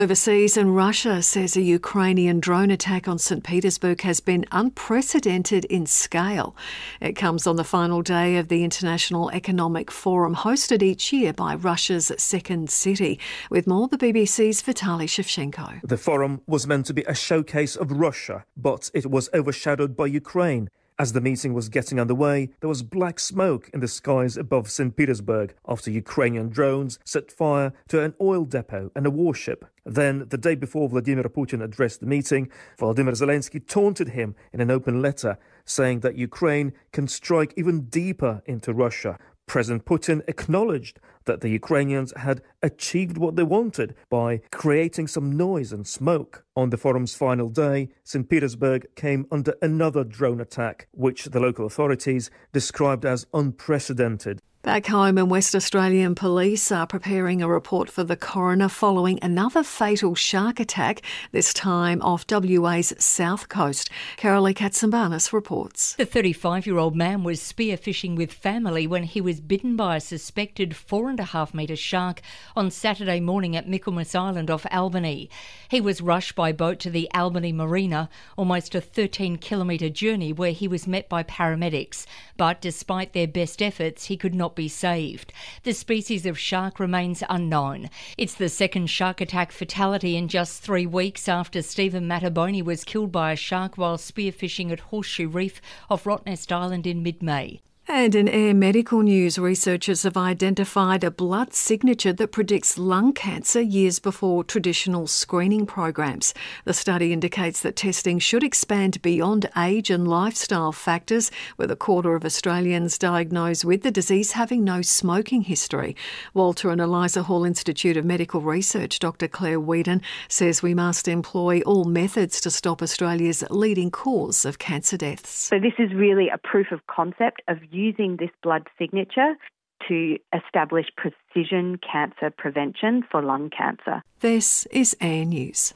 Overseas, and Russia says a Ukrainian drone attack on St. Petersburg has been unprecedented in scale. It comes on the final day of the International Economic Forum hosted each year by Russia's second city. With more, the BBC's Vitaly Shevchenko. The forum was meant to be a showcase of Russia, but it was overshadowed by Ukraine. As the meeting was getting underway, there was black smoke in the skies above St. Petersburg after Ukrainian drones set fire to an oil depot and a warship. Then, the day before Vladimir Putin addressed the meeting, Volodymyr Zelensky taunted him in an open letter, saying that Ukraine can strike even deeper into Russia. President Putin acknowledged that the Ukrainians had achieved what they wanted by creating some noise and smoke. On the forum's final day, St. Petersburg came under another drone attack, which the local authorities described as unprecedented. Back home in West Australian police are preparing a report for the coroner following another fatal shark attack, this time off WA's south coast. Carolee Katsambanis reports. The 35-year-old man was spearfishing with family when he was bitten by a suspected 4.5-metre shark on Saturday morning at Michaelmas Island off Albany. He was rushed by boat to the Albany Marina, almost a 13-kilometre journey where he was met by paramedics. But despite their best efforts, he could not be saved. The species of shark remains unknown. It's the second shark attack fatality in just 3 weeks after Stephen Mattaboni was killed by a shark while spearfishing at Horseshoe Reef off Rottnest Island in mid-May. And in Air Medical news, researchers have identified a blood signature that predicts lung cancer years before traditional screening programs. The study indicates that testing should expand beyond age and lifestyle factors, with a quarter of Australians diagnosed with the disease having no smoking history. Walter and Eliza Hall Institute of Medical Research Dr Claire Whedon says we must employ all methods to stop Australia's leading cause of cancer deaths. So this is really a proof of concept of using this blood signature to establish precision cancer prevention for lung cancer. This is Air News.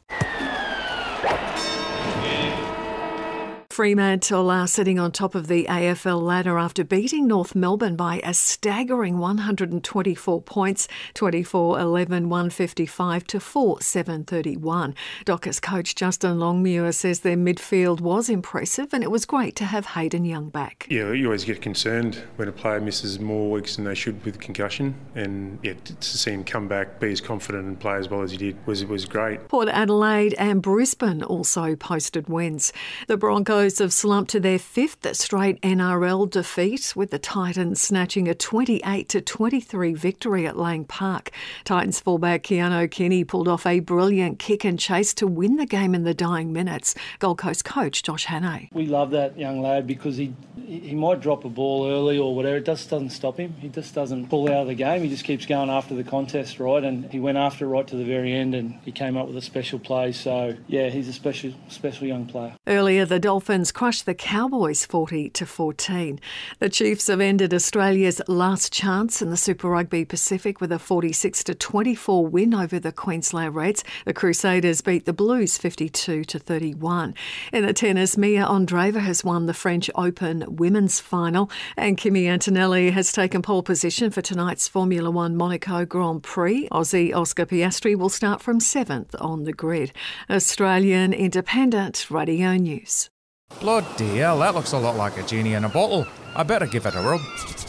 Fremantle are sitting on top of the AFL ladder after beating North Melbourne by a staggering 124 points, 24-11, 155 to 4-7-31. Dockers coach Justin Longmuir says their midfield was impressive and it was great to have Hayden Young back. Yeah, you always get concerned when a player misses more weeks than they should with concussion, and to see him come back, be as confident and play as well as he did was great. Port Adelaide and Brisbane also posted wins. The Broncos have slumped to their fifth straight NRL defeat, with the Titans snatching a 28-23 victory at Lang Park. Titans fullback Keanu Kenny pulled off a brilliant kick and chase to win the game in the dying minutes. Gold Coast coach Josh Hannay. We love that young lad because he might drop a ball early or whatever. It just doesn't stop him. He just doesn't pull out of the game. He just keeps going after the contest, right? And he went after right to the very end and he came up with a special play. So, yeah, he's a special young player. Earlier, the Dolphins crushed the Cowboys 40-14. The Chiefs have ended Australia's last chance in the Super Rugby Pacific with a 46-24 win over the Queensland Reds. The Crusaders beat the Blues 52-31. In the tennis, Mia Andreeva has won the French Open women's final, and Kimi Antonelli has taken pole position for tonight's Formula One Monaco Grand Prix. Aussie Oscar Piastri will start from 7th on the grid. Australian Independent Radio News. Bloody hell, that looks a lot like a genie in a bottle. I better give it a rub.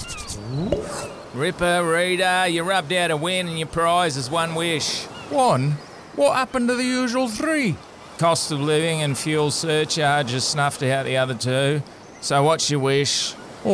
Ripper, Reader, you rubbed out a win and your prize is one wish. One? What happened to the usual three? Cost of living and fuel surcharges snuffed out the other two. So what's your wish?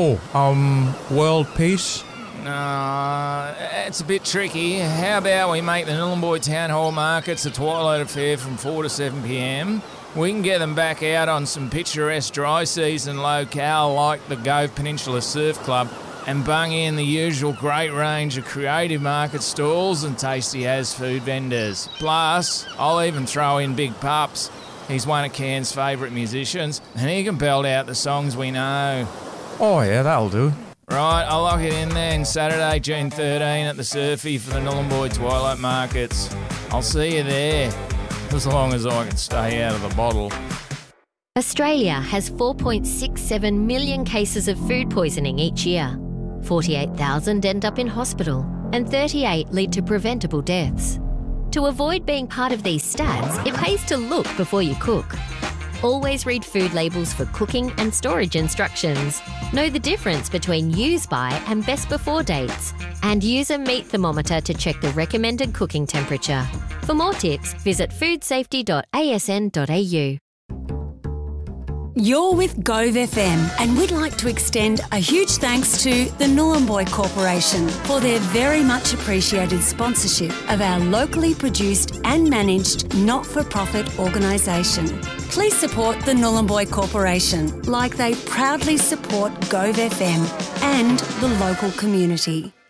World peace? No, it's a bit tricky. How about we make the Nhulunbuy Town Hall markets a twilight affair from 4 to 7 p.m? We can get them back out on some picturesque dry season locale like the Gove Peninsula Surf Club and bung in the usual great range of creative market stalls and tasty as food vendors. Plus, I'll even throw in Big Pups. He's one of Cairns' favourite musicians and he can belt out the songs we know. Oh yeah, that'll do. Right, I'll lock it in then. Saturday, June 13 at the Surfy for the Nhulunbuy Twilight Markets. I'll see you there. As long as I can stay out of the bottle. Australia has 4.67 million cases of food poisoning each year. 48,000 end up in hospital and 38 lead to preventable deaths. To avoid being part of these stats, it pays to look before you cook. Always read food labels for cooking and storage instructions. Know the difference between use by and best before dates. And use a meat thermometer to check the recommended cooking temperature. For more tips, visit foodsafety.asn.au. You're with Gove FM, and we'd like to extend a huge thanks to the Nhulunbuy Corporation for their very much appreciated sponsorship of our locally produced and managed not-for-profit organisation. Please support the Nhulunbuy Corporation like they proudly support Gove FM and the local community.